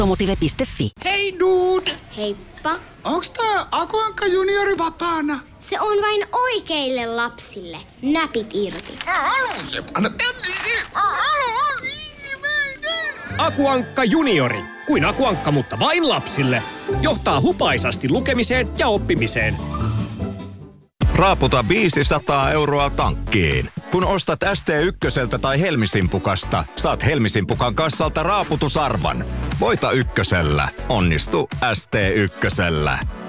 Automotive.fi. Hei dude! Heippa. Onks tää Aku Ankka juniori vapaana? Se on vain oikeille lapsille. Näpit irti. Aku Ankka juniori. Kuin Aku Ankka, mutta vain lapsille. Johtaa hupaisasti lukemiseen ja oppimiseen. Raaputa 500 € tankkiin. Kun ostat ST1 tai Helmisimpukasta, saat Helmisimpukan kassalta raaputusarvan. Voita ykkösellä. Onnistu ST1.